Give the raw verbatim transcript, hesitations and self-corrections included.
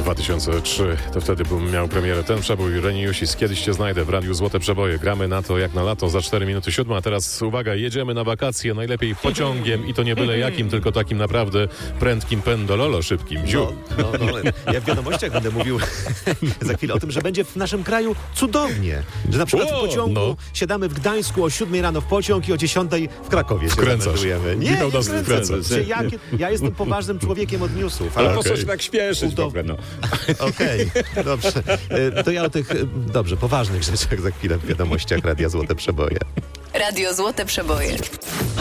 dwa tysiące trzeci. To wtedy był, miał premierę ten przebój. Reni Jusis, Kiedyś cię znajdę w Radiu Złote Przeboje. Gramy na to jak na lato za cztery minuty siódma. A teraz uwaga, jedziemy na wakacje, najlepiej pociągiem i to nie byle jakim, tylko takim naprawdę prędkim pendololo szybkim. Ziu. No, no, no. Ja w wiadomościach będę mówił za chwilę o tym, że będzie w naszym kraju cudownie. Że na przykład O, w pociągu no. siadamy w Gdańsku o siódmej rano w pociąg i o dziesiątej w Krakowie się Wkręcasz. zameldujemy. Nie, Michał nie nas wkręcam. wkręca. Że Ja, ja jestem poważnym człowiekiem od newsów. Ale Ale po co okej. się tak śpieszyć w Udo- ogóle, no? Okej, dobrze. E, To ja o tych, e, dobrze, poważnych rzeczach za chwilę w wiadomościach Radia Złote Przeboje. Radio Złote Przeboje.